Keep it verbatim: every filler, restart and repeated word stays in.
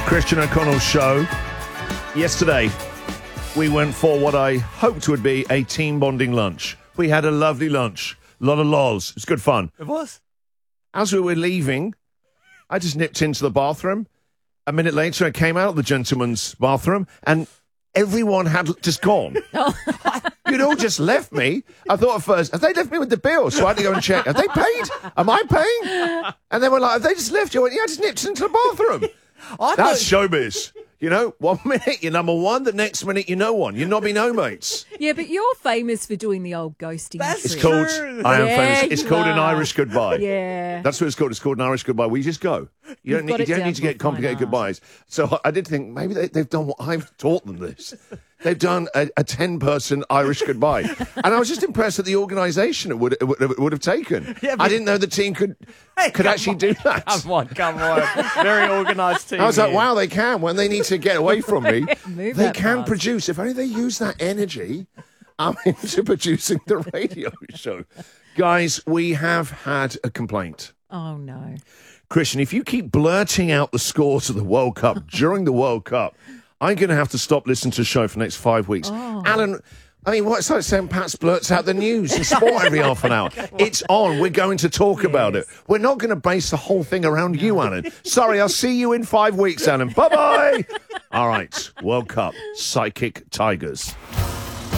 Christian O'Connell's show. Yesterday, we went for what I hoped would be a team bonding lunch. We had a lovely lunch. A lot of lols. It was good fun. It was. As we were leaving, I just nipped into the bathroom. A minute later, I came out of the gentleman's bathroom, and everyone had just gone. You'd all just left me. I thought at first, have they left me with the bill? So I had to go and check. Have they paid? Am I paying? And they were like, have they just left you? I went, yeah, I just nipped into the bathroom. I That's thought- showbiz. You know, one minute you're number one, the next minute you're no one. You're nobby no mates. Yeah, but you're famous for doing the old ghosting. That's It's trick. called, True. I am Yeah, famous. It's you called an are. Irish goodbye. Yeah. That's what it's called. It's called an Irish goodbye. We just go. You You've don't, got need, it you don't down need to to a get complicated fine art. goodbyes. So I did think maybe they, they've done what I've taught them this. They've done a, a ten-person Irish goodbye. And I was just impressed at the organisation it would, it would, it would have taken. Yeah, but- I didn't know the team could Hey, could come actually on. do that. Come on, come on. Very organised team. I was like, here. wow, they can. When they need to get away from me, Move they that can fast. produce. If only they use that energy um, into producing the radio show. Guys, we have had a complaint. Oh, no. Christian, if you keep blurting out the scores of the World Cup during the World Cup, I'm going to have to stop listening to the show for the next five weeks. Oh. Alan, I mean, what's like saying Pat blurts out the news and sport every half an hour? It's on. We're going to talk about it. We're not going to base the whole thing around you, Alan. Sorry, I'll see you in five weeks, Alan. Bye-bye. All right, World Cup, Psychic Tigers.